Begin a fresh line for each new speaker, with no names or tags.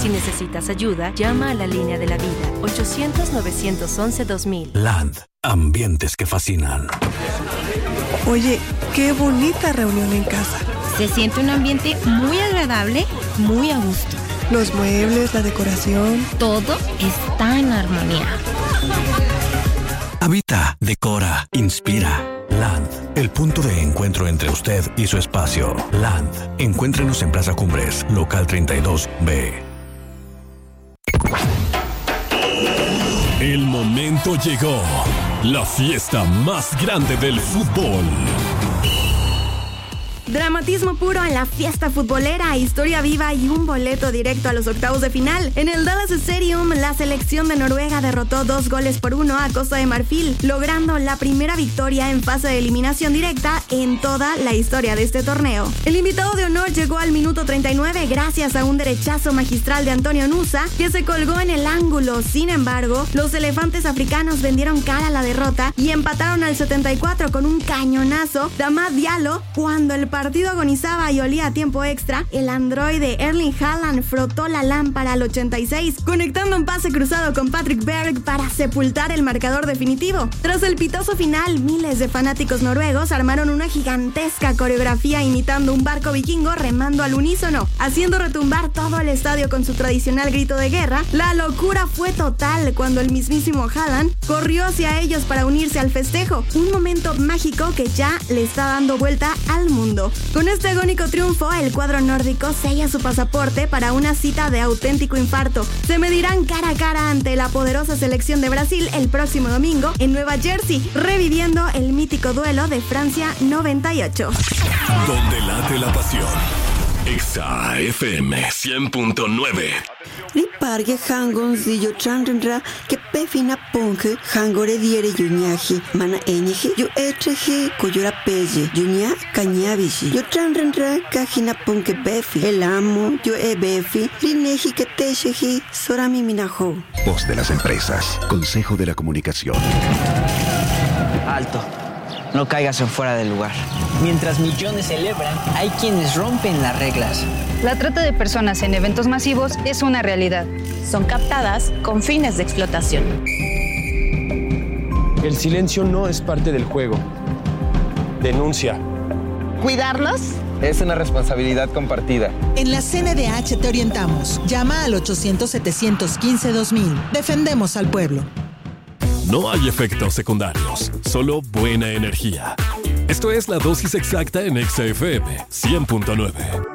Si necesitas ayuda, llama a la línea de la vida, 800-911-2000.
Land, ambientes que fascinan.
Oye, qué bonita reunión en casa.
Se siente un ambiente muy agradable, muy a gusto.
Los muebles, la decoración.
Todo está en armonía.
Habita, decora, inspira. Land, el punto de encuentro entre usted y su espacio. Land, encuéntrenos en Plaza Cumbres, local 32B.
El momento llegó. La fiesta más grande del fútbol.
Dramatismo puro en la fiesta futbolera, historia viva y un boleto directo a los octavos de final. En el Dallas Stadium, la selección de Noruega derrotó 2-1 a Costa de Marfil, logrando la primera victoria en fase de eliminación directa en toda la historia de este torneo. El invitado de honor llegó al minuto 39 gracias a un derechazo magistral de Antonio Nusa, que se colgó en el ángulo. Sin embargo, los elefantes africanos vendieron cara a la derrota y empataron al 74 con un cañonazo de Amad Diallo. Cuando el partido agonizaba y olía a tiempo extra, el androide Erling Haaland frotó la lámpara al 86, conectando un pase cruzado con Patrick Berg para sepultar el marcador definitivo. Tras el pitazo final, miles de fanáticos noruegos armaron una gigantesca coreografía imitando un barco vikingo remando al unísono, haciendo retumbar todo el estadio con su tradicional grito de guerra. La locura fue total cuando el mismísimo Haaland corrió hacia ellos para unirse al festejo, un momento mágico que ya le está dando vuelta al mundo. Con este agónico triunfo, el cuadro nórdico sella su pasaporte para una cita de auténtico infarto. Se medirán cara a cara ante la poderosa selección de Brasil el próximo domingo en Nueva Jersey, reviviendo el mítico duelo de Francia 98.
Donde late la pasión. Exa FM 100.9.
Riparge hangon zillo chanrenra que pefina ponge hangore diere yuñaje mana eñeje yo etreje coyora pelle yuña cañabishi yo chanrenra cajina ponge befi el amo yo befi lineji que techeji sorami minajo.
Voz de las empresas, Consejo de la Comunicación.
Alto. No caigas en fuera del lugar. Mientras millones celebran, hay quienes rompen las reglas.
La trata de personas en eventos masivos es una realidad.
Son captadas con fines de explotación.
El silencio no es parte del juego. Denuncia.
¿Cuidarnos?
Es una responsabilidad compartida.
En la CNDH te orientamos. Llama al 800-715-2000. Defendemos al pueblo.
No hay efectos secundarios, solo buena energía. Esto es la dosis exacta en Exa FM 100.9.